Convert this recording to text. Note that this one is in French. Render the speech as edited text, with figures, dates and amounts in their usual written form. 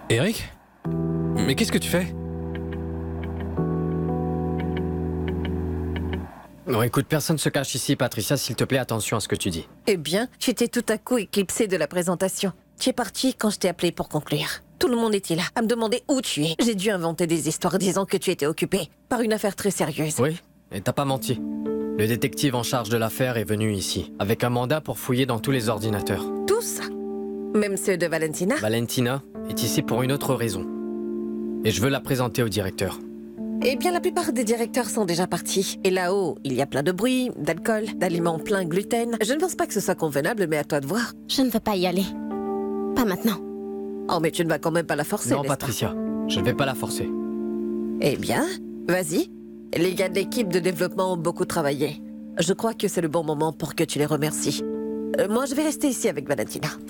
Eric? Mais qu'est-ce que tu fais? Non, écoute, personne ne se cache ici, Patricia, s'il te plaît, attention à ce que tu dis. Eh bien, tu t'es tout à coup éclipsée de la présentation. Tu es parti quand je t'ai appelé pour conclure. Tout le monde était là, à me demander où tu es. J'ai dû inventer des histoires disant que tu étais occupé par une affaire très sérieuse. Oui, et t'as pas menti. Le détective en charge de l'affaire est venu ici, avec un mandat pour fouiller dans tous les ordinateurs. Tous? Même ceux de Valentina? Valentina est ici pour une autre raison. Et je veux la présenter au directeur. Eh bien, la plupart des directeurs sont déjà partis. Et là-haut, il y a plein de bruit, d'alcool, d'aliments pleins gluten. Je ne pense pas que ce soit convenable, mais à toi de voir. Je ne veux pas y aller. Pas maintenant. Oh, mais tu ne vas quand même pas la forcer, Non, n'est-ce pas? Patricia, je ne vais pas la forcer. Eh bien, vas-y. Les gars de l'équipe de développement ont beaucoup travaillé. Je crois que c'est le bon moment pour que tu les remercies. Moi, je vais rester ici avec Valentina.